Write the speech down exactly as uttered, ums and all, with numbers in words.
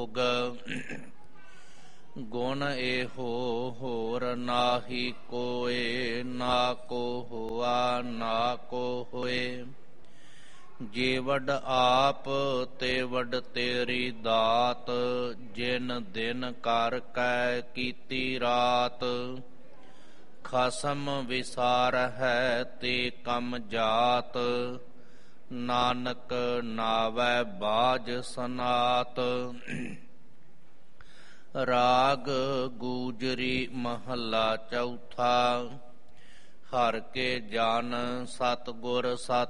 ਗੁਣ ਇਹੋ ਹੋਰ ਨਾਹੀ ਕੋਏ, ਨਾ ਕੋ ਹੋਆ ਨਾ ਕੋ ਹੋਏ। ਜੇ ਵੱਡ ਆਪ ਤੇ ਵੱਡ ਤੇਰੀ ਦਾਤ, ਜਿਨ ਦਿਨ ਕਰ ਕੈ ਕੀਤੀ ਰਾਤ। ਖਸਮ ਵਿਸਾਰ ਹੈ ਤੇ ਕਮ ਜਾਤ, ਨਾਨਕ ਨਾਵੈ ਬਾਝ ਸਨਾਤ। ਰਾਗ ਗੂਜਰੀ ਮਹੱਲਾ ਚੌਥਾ। ਹਰਿ ਕੇ ਜਨ ਸਤਿਗੁਰ ਸਤਿ